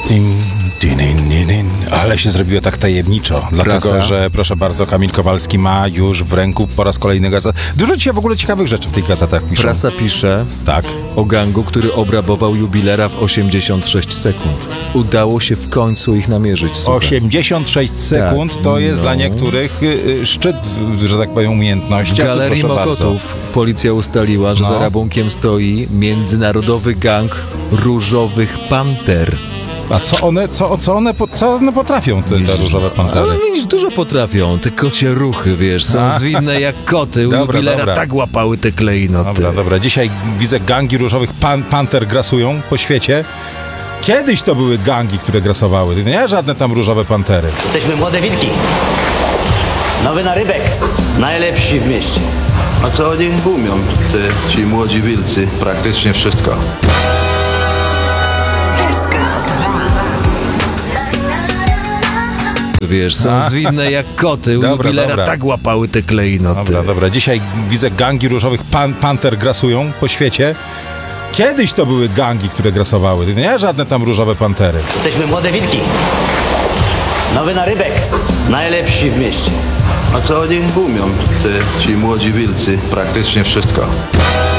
Ale się zrobiło tak tajemniczo, dlatego że, proszę bardzo, Kamil Kowalski ma już w ręku po raz kolejny gazet. Dużo dzisiaj w ogóle ciekawych rzeczy w tych gazetach piszą. Prasa pisze Tak. o gangu, który obrabował jubilera w 86 sekund. Udało się w końcu ich namierzyć. Słuchaj. 86 sekund to jest dla niektórych szczyt, że tak powiem, umiejętności. W Galerii Mokotów policja ustaliła, że za rabunkiem stoi międzynarodowy gang Różowych Panter. A co one potrafią, te różowe pantery? Ale widzisz, dużo potrafią. Te kocie ruchy, wiesz, są zwinne jak koty. U jubilera tak łapały te klejnoty. Dobra. Dzisiaj widzę, gangi różowych panter grasują po świecie. Kiedyś to były gangi, które grasowały, nie żadne tam różowe pantery. Jesteśmy młode wilki. Nowy narybek. Najlepsi w mieście. A co oni umią, ci młodzi wilcy? Praktycznie wszystko. Wiesz, są zwinne jak koty. U jubilera tak łapały te klejnoty. Dobra. Dzisiaj widzę, gangi różowych panter grasują po świecie. Kiedyś to były gangi, które grasowały, nie żadne tam różowe pantery. Jesteśmy młode wilki. Nowy narybek. Najlepsi w mieście. A co oni umią, ci młodzi wilcy? Praktycznie wszystko.